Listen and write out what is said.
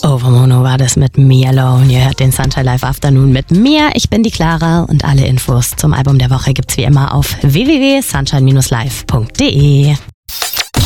Overmono war das mit Me Alone. Ihr hört den Sunshine Live Afternoon mit mir. Ich bin die Clara und alle Infos zum Album der Woche gibt's wie immer auf www.sunshine-live.de.